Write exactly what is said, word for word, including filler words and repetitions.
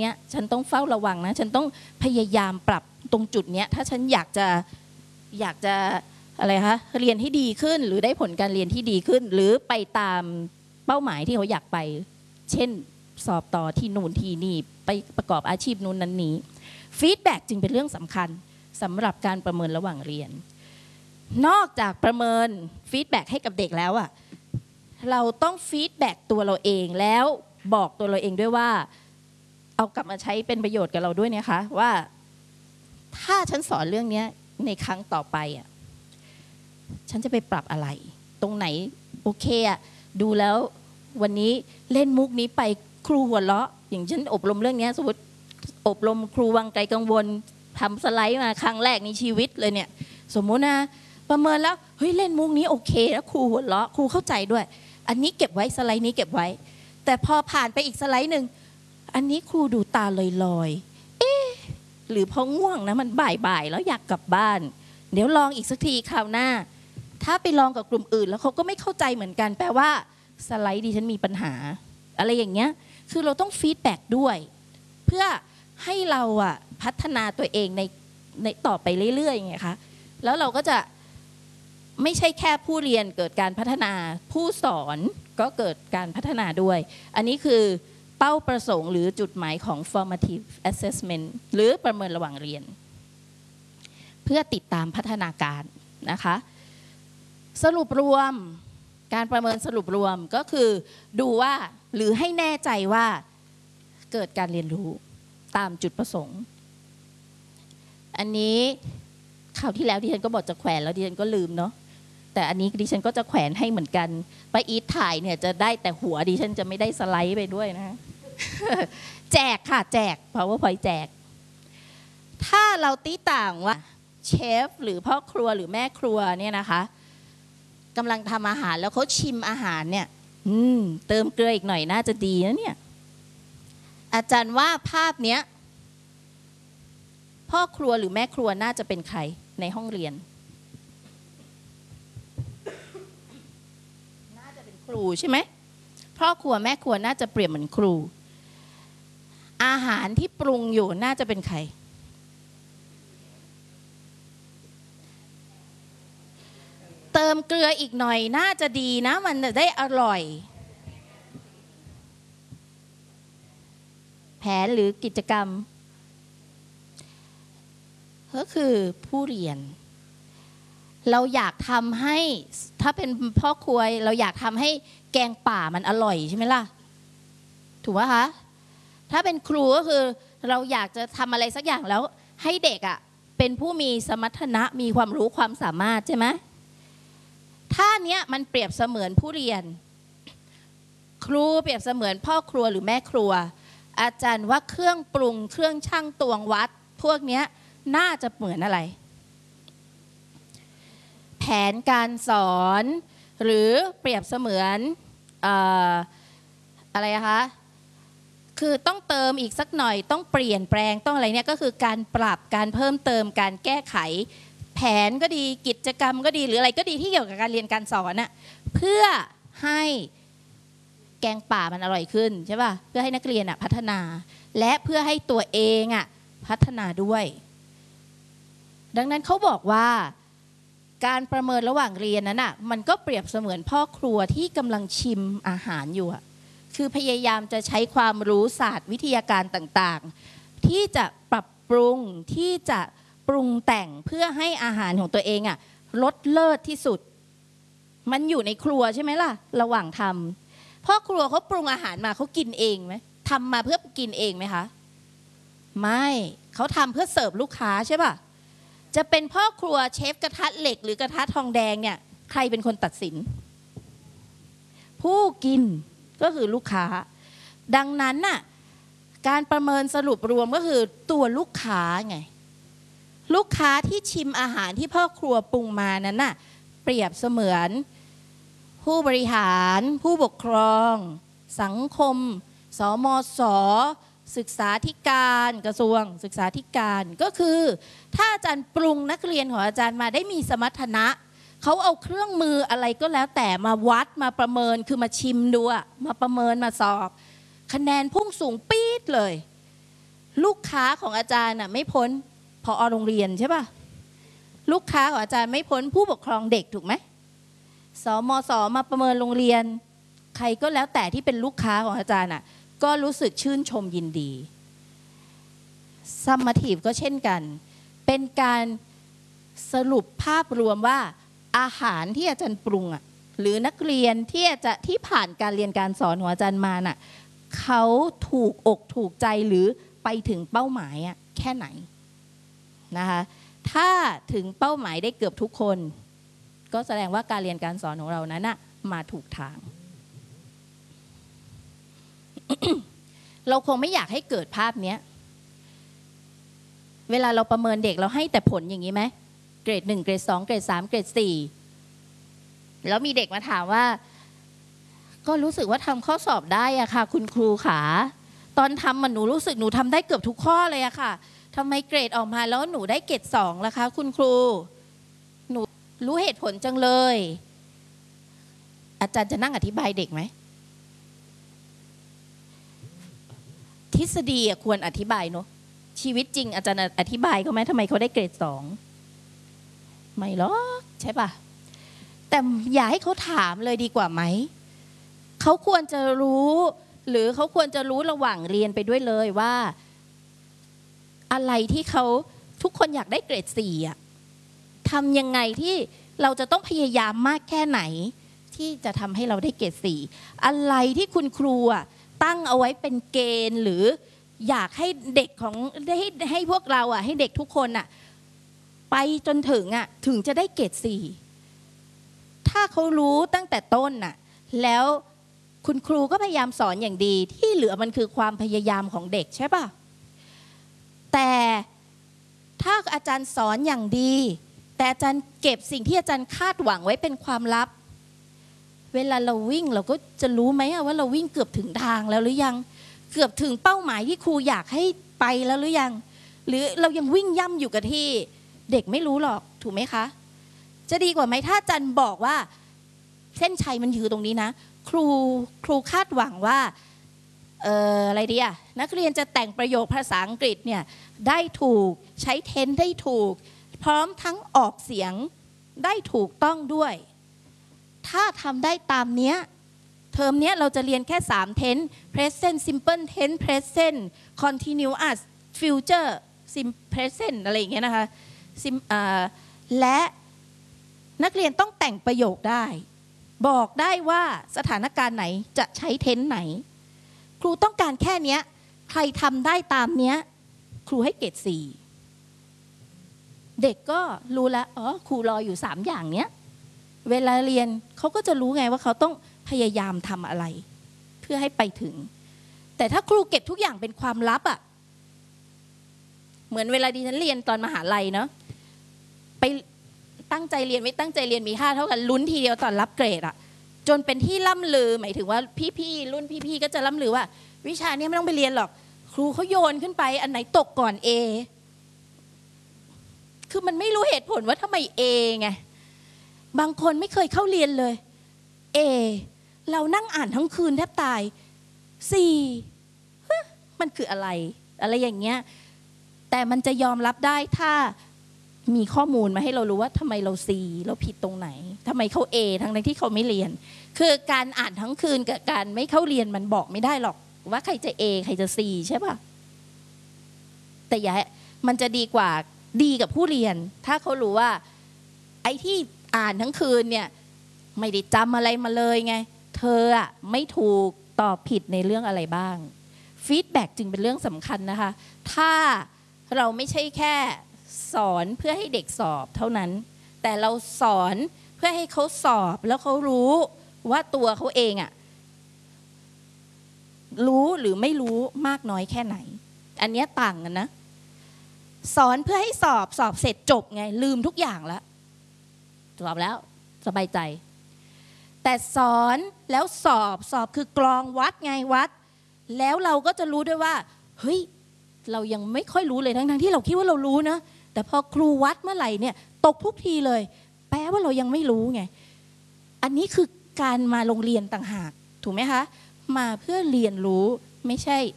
นี้ฉันต้องเฝ้าระวังนะฉันต้องพยายามปรับตรงจุดนี้ถ้าฉันอยากจะอยากจะอะไรคะเรียนให้ดีขึ้นหรือได้ผลการเรียนที่ดีขึ้นหรือไปตามเป้าหมายที่เขาอยากไปเช่นสอบต่อที่นู่นที่นี่ไปประกอบอาชีพนู้นนั้นนี้ฟีดแบ็กจึงเป็นเรื่องสำคัญสำหรับการประเมินระหว่างเรียนนอกจากประเมินฟีดแบ็กให้กับเด็กแล้วอ่ะเราต้องฟีดแบ็กตัวเราเองแล้วบอกตัวเราเองด้วยว่าเอากลับมาใช้เป็นประโยชน์กับเราด้วยนะคะว่าถ้าฉันสอนเรื่องนี้ในครั้งต่อไปอ่ะฉันจะไปปรับอะไรตรงไหนโอเคอ่ะดูแล้ววันนี้เล่นมุกนี้ไปครูหัวเราะอย่างฉันอบรมเรื่องนี้สมมติอบรมครูวังไกลกังวลทำสไลด์มาครั้งแรกในชีวิตเลยเนี่ยสมมุตินะประเมินแล้วเฮ้ยเล่นมุกนี้โอเคแล้วครูหัวเราะครูเข้าใจด้วยอันนี้เก็บไว้สไลด์นี้เก็บไว้แต่พอผ่านไปอีกสไลด์หนึ่งอันนี้ครูดูตาลอยๆเอ๊ะหรือพอง่วงนะมันบ่ายๆแล้วอยากกลับบ้านเดี๋ยวลองอีกสักทีคราวหน้าถ้าไปลองกับกลุ่มอื่นแล้วเขาก็ไม่เข้าใจเหมือนกันแปลว่าสไลด์ดิฉันมีปัญหาอะไรอย่างเงี้ยคือเราต้องฟีดแบ็กด้วยเพื่อให้เราอะพัฒนาตัวเองในในต่อไปเรื่อยๆไงคะแล้วเราก็จะไม่ใช่แค่ผู้เรียนเกิดการพัฒนาผู้สอนก็เกิดการพัฒนาด้วยอันนี้คือเป้าประสงค์หรือจุดหมายของ formative assessment หรือประเมินระหว่างเรียนเพื่อติดตามพัฒนาการนะคะสรุปรวมการประเมินสรุปรวมก็คือดูว่าหรือให้แน่ใจว่าเกิดการเรียนรู้ตามจุดประสงค์อันนี้คราวที่แล้วดิฉันก็บอกจะแขวนแล้วดิฉันก็ลืมเนาะแต่อันนี้ดิฉันก็จะแขวนให้เหมือนกันป้าอีทถ่ายเนี่ยจะได้แต่หัวดิฉันจะไม่ได้สไลด์ไปด้วยนะ แจกค่ะแจก PowerPoint แจกถ้าเราตีต่างว่าเชฟหรือพ่อครัวหรือแม่ครัวเนี่ยนะคะกำลังทำอาหารแล้วเขาชิมอาหารเนี่ยอืมเติมเกลืออีกหน่อยน่าจะดีนะเนี่ยอาจารย์ว่าภาพเนี้ยพ่อครัวหรือแม่ครัวน่าจะเป็นใครในห้องเรียนน่าจะเป็นครูใช่ไหมพ่อครัวแม่ครัวน่าจะเปรียบเหมือนครูอาหารที่ปรุงอยู่น่าจะเป็นใครเติมเกลืออีกหน่อยน่าจะดีนะมันจะได้อร่อยแผนหรือกิจกรรมก็คือผู้เรียนเราอยากทำให้ถ้าเป็นพ่อครัวเราอยากทำให้แกงป่ามันอร่อยใช่ไหมล่ะถูกไหมคะถ้าเป็นครูก็คือเราอยากจะทำอะไรสักอย่างแล้วให้เด็กอ่ะเป็นผู้มีสมรรถนะมีความรู้ความสามารถใช่ไหมถ้าเนี้ยมันเปรียบเสมือนผู้เรียนครูเปรียบเสมือนพ่อครัวหรือแม่ครัวอาจารย์ว่าเครื่องปรุงเครื่องชั่งตวงวัดพวกเนี้ยน่าจะเหมือนอะไรแผนการสอนหรือเปรียบเสมือนเอ่ออะไรคะคือต้องเติมอีกสักหน่อยต้องเปลี่ยนแปลงต้องอะไรเนี่ยก็คือการปรับการเพิ่มเติมการแก้ไขแผนก็ดีกิจกรรมก็ดีหรืออะไรก็ดีที่เกี่ยวกับการเรียนการสอนน่ะเพื่อให้แกงป่ามันอร่อยขึ้นใช่ป่ะเพื่อให้นักเรียนอ่ะพัฒนาและเพื่อให้ตัวเองอ่ะพัฒนาด้วยดังนั้นเขาบอกว่าการประเมินระหว่างเรียนนั้นอ่ะมันก็เปรียบเสมือนพ่อครัวที่กำลังชิมอาหารอยู่อ่ะคือพยายามจะใช้ความรู้ศาสตร์วิทยาการต่างๆที่จะปรับปรุงที่จะปรุงแต่งเพื่อให้อาหารของตัวเองอ่ะรสเลิศที่สุดมันอยู่ในครัวใช่ไหมล่ะระหว่างทำพ่อครัวเขาปรุงอาหารมาเขากินเองไหมทำมาเพื่อกินเองไหมคะไม่เขาทำเพื่อเสิร์ฟลูกค้าใช่ป่ะจะเป็นพ่อครัวเชฟกระทะเหล็กหรือกระทะทองแดงเนี่ยใครเป็นคนตัดสินผู้กินก็คือลูกค้าดังนั้นน่ะการประเมินสรุปรวมก็คือตัวลูกค้าไงลูกค้าที่ชิมอาหารที่พ่อครัวปรุงมานั้นน่ะเปรียบเสมือนผู้บริหารผู้ปกครองสังคมสมส.ศึกษาธิการกระทรวงศึกษาธิการก็คือถ้าอาจารย์ปรุงนักเรียนของอาจารย์มาได้มีสมรรถนะเขาเอาเครื่องมืออะไรก็แล้วแต่มาวัดมาประเมินคือมาชิมดูมาประเมินมาสอบคะแนนพุ่งสูงปี๊ดเลยลูกค้าของอาจารย์น่ะไม่พ้นผอ.โรงเรียนใช่ป่ะลูกค้าของอาจารย์ไม่พ้นผู้ปกครองเด็กถูกไหมสมสมาประเมินโรงเรียนใครก็แล้วแต่ที่เป็นลูกค้าของอาจารย์น่ะก็รู้สึกชื่นชมยินดีซัมมาทีฟก็เช่นกันเป็นการสรุปภาพรวมว่าอาหารที่อาจารย์ปรุงอ่ะหรือนักเรียนที่จะที่ผ่านการเรียนการสอนของอาจารย์มาน่ะเขาถูกอกถูกใจหรือไปถึงเป้าหมายอ่ะแค่ไหนนะคะถ้าถึงเป้าหมายได้เกือบทุกคนก็แสดงว่าการเรียนการสอนของเรานั้นน่ะมาถูกทาง เราคงไม่อยากให้เกิดภาพเนี้ยเวลาเราประเมินเด็กเราให้แต่ผลอย่างนี้ไหมเกรดหนึ่งเกรดสองเกรดสามเกรดสี่แล้วมีเด็กมาถามว่าก็รู้สึกว่าทำข้อสอบได้อะค่ะคุณครูขาตอนทำมันหนูรู้สึกหนูทำได้เกือบทุกข้อเลยอะค่ะทำไมเกรดออกมาแล้วหนูได้เกรดสองล่ะคะคุณครูหนูรู้เหตุผลจังเลยอาจารย์จะนั่งอธิบายเด็กไหมทฤษฎีควรอธิบายเนาะชีวิตจริงอาจารย์อธิบายเขาไหมทำไมเขาได้เกรดสองไม่หรอกใช่ปะแต่อย่าให้เขาถามเลยดีกว่าไหมเขาควรจะรู้หรือเขาควรจะรู้ระหว่างเรียนไปด้วยเลยว่าอะไรที่เขาทุกคนอยากได้เกรดสี่อะทำยังไงที่เราจะต้องพยายามมากแค่ไหนที่จะทำให้เราได้เกรดสี่อะไรที่คุณครูอะตั้งเอาไว้เป็นเกณฑ์หรืออยากให้เด็กของให้ให้พวกเราอะให้เด็กทุกคนอะไปจนถึงอะถึงจะได้เกรดสี่ถ้าเขารู้ตั้งแต่ต้นน่ะแล้วคุณครูก็พยายามสอนอย่างดีที่เหลือมันคือความพยายามของเด็กใช่ป่ะแต่ถ้าอาจารย์สอนอย่างดีแต่อาจารย์เก็บสิ่งที่อาจารย์คาดหวังไว้เป็นความลับเวลาเราวิ่งเราก็จะรู้ไหมว่าเราวิ่งเกือบถึงทางแล้วหรือยังเกือบถึงเป้าหมายที่ครูอยากให้ไปแล้วหรือยังหรือเรายังวิ่งย่ำอยู่กับที่เด็กไม่รู้หรอกถูกไหมคะจะดีกว่าไหมถ้าอาจารย์บอกว่าเส้นชัยมันอยู่ตรงนี้นะครูครูคาดหวังว่าเอ่ออะไรดีอะนักเรียนจะแต่งประโยคภาษาอังกฤษเนี่ยได้ถูกใช้เทนได้ถูกพร้อมทั้งออกเสียงได้ถูกต้องด้วยถ้าทำได้ตามเนี้ยเทอมเนี้ยเราจะเรียนแค่สาม tense present simple tense present continuous future sim present อะไรอย่างเงี้ยนะคะและนักเรียนต้องแต่งประโยคได้บอกได้ว่าสถานการณ์ไหนจะใช้เทนส์ไหนครูต้องการแค่นี้ใครทำได้ตามเนี้ยครูให้เกรดสี่เด็กก็รู้แล้วอ๋อครูรออยู่สามอย่างเนี้ยเวลาเรียนเขาก็จะรู้ไงว่าเขาต้องพยายามทำอะไรเพื่อให้ไปถึงแต่ถ้าครูเก็บทุกอย่างเป็นความลับอ่ะเหมือนเวลาดิฉันเรียนตอนมหาลัยเนาะไปตั้งใจเรียนไม่ตั้งใจเรียนมีค่าเท่ากันลุ้นทีเดียวตอนรับเกรดอ่ะจนเป็นที่ล่ำลือหมายถึงว่าพี่ๆรุ่นพี่ๆก็จะล่ำลือว่าวิชานี้ไม่ต้องไปเรียนหรอกครูเขาโยนขึ้นไปอันไหนตกก่อน A คือมันไม่รู้เหตุผลว่าทำไม A ไงบางคนไม่เคยเข้าเรียนเลย A เรานั่งอ่านทั้งคืนแทบตาย C มันคืออะไรอะไรอย่างเงี้ยแต่มันจะยอมรับได้ถ้ามีข้อมูลมาให้เรารู้ว่าทำไมเรา C เราผิดตรงไหนทำไมเขา A ทั้งที่เขาไม่เรียนคือการอ่านทั้งคืนกับการไม่เข้าเรียนมันบอกไม่ได้หรอกว่าใครจะ A ใครจะ C ใช่ป่ะแต่อย่ามันจะดีกว่าดีกับผู้เรียนถ้าเขารู้ว่าไอ้ที่อ่านทั้งคืนเนี่ยไม่ได้จำอะไรมาเลยไงเธออะไม่ถูกตอบผิดในเรื่องอะไรบ้างฟีดแบ็กจึงเป็นเรื่องสำคัญนะคะถ้าเราไม่ใช่แค่สอนเพื่อให้เด็กสอบเท่านั้นแต่เราสอนเพื่อให้เขาสอบแล้วเขารู้ว่าตัวเขาเองอะรู้หรือไม่รู้มากน้อยแค่ไหนอันนี้ต่างกันนะสอนเพื่อให้สอบสอบเสร็จจบไงลืมทุกอย่างแล้วสอบแล้วสบายใจแต่สอนแล้วสอบสอบคือกรองวัดไงวัดแล้วเราก็จะรู้ด้วยว่าเฮ้ยเรายังไม่ค่อยรู้เลยทั้งๆที่เราคิดว่าเรารู้นะแต่พอครูวัดเมื่อไหร่เนี่ยตกทุกทีเลยแปลว่าเรายังไม่รู้ไงอันนี้คือการมาโรงเรียนต่างหากถูกไหมคะมาเพื่อเรียนรู้ไม่ใช่